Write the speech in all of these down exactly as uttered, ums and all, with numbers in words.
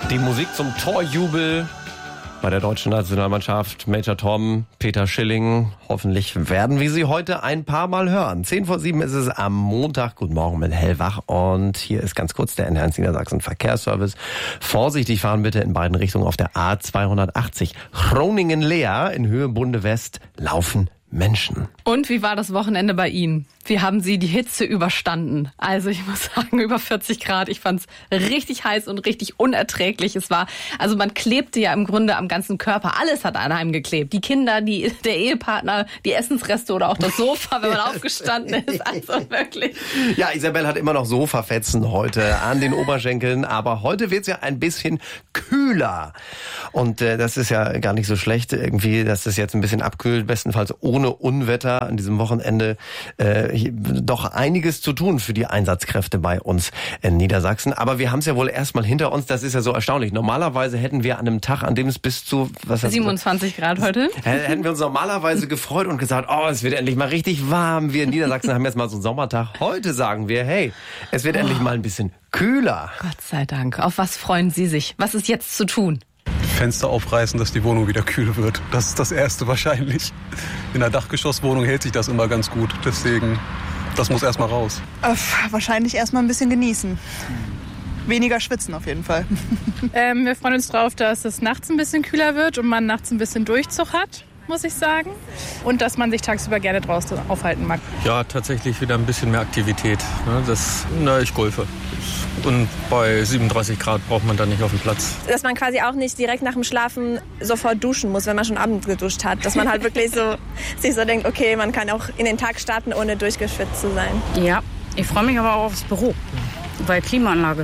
Die Musik zum Torjubel bei der deutschen Nationalmannschaft. Major Tom, Peter Schilling. Hoffentlich werden wir sie heute ein paar Mal hören. Zehn vor sieben ist es am Montag. Guten Morgen mit Hellwach. Und hier ist ganz kurz der N eins Niedersachsen Verkehrsservice. Vorsichtig fahren bitte in beiden Richtungen auf der A zweihundertachtzig. Groningen-Leer in Höhe Bunde West laufen Menschen. Und wie war das Wochenende bei Ihnen? Wie haben Sie die Hitze überstanden? Also ich muss sagen, über vierzig Grad. Ich fand es richtig heiß und richtig unerträglich. Es war, also man klebte ja im Grunde am ganzen Körper. Alles hat an einem geklebt. Die Kinder, die, der Ehepartner, die Essensreste oder auch das Sofa, wenn man aufgestanden ist. Also wirklich. Ja, Isabel hat immer noch Sofafetzen heute an den Oberschenkeln. Aber heute wird's ja ein bisschen kühler. Und äh, das ist ja gar nicht so schlecht irgendwie, dass es jetzt ein bisschen abkühlt. Bestenfalls ohne Unwetter an diesem Wochenende. Äh, doch einiges zu tun für die Einsatzkräfte bei uns in Niedersachsen. Aber wir haben es ja wohl erstmal hinter uns. Das ist ja so erstaunlich. Normalerweise hätten wir an einem Tag, an dem es bis zu was siebenundzwanzig Grad heute, hätten wir uns normalerweise gefreut und gesagt, oh, es wird endlich mal richtig warm. Wir in Niedersachsen haben jetzt mal so einen Sommertag. Heute sagen wir, hey, es wird oh. endlich mal ein bisschen kühler. Gott sei Dank. Auf was freuen Sie sich? Was ist jetzt zu tun? Fenster aufreißen, dass die Wohnung wieder kühl wird. Das ist das Erste wahrscheinlich. In der Dachgeschosswohnung hält sich das immer ganz gut. Deswegen, das muss erstmal raus. Äh, wahrscheinlich erstmal ein bisschen genießen. Weniger schwitzen auf jeden Fall. Ähm, wir freuen uns drauf, dass es nachts ein bisschen kühler wird und man nachts ein bisschen Durchzug hat, muss ich sagen. Und dass man sich tagsüber gerne draußen aufhalten mag. Ja, tatsächlich wieder ein bisschen mehr Aktivität. Das, na, ich golfe. Und bei siebenunddreißig Grad braucht man dann nicht auf dem Platz. Dass man quasi auch nicht direkt nach dem Schlafen sofort duschen muss, wenn man schon abends geduscht hat. Dass man halt wirklich so sich so denkt, okay, man kann auch in den Tag starten, ohne durchgeschwitzt zu sein. Ja, ich freue mich aber auch aufs Büro, bei Klimaanlage.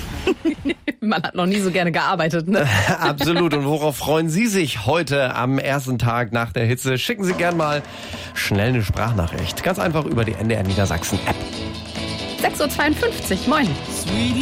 Man hat noch nie so gerne gearbeitet, ne? Absolut. Und worauf freuen Sie sich heute am ersten Tag nach der Hitze? Schicken Sie gern mal schnell eine Sprachnachricht. Ganz einfach über die N D R Niedersachsen App. sechs Uhr zweiundfünfzig, moin.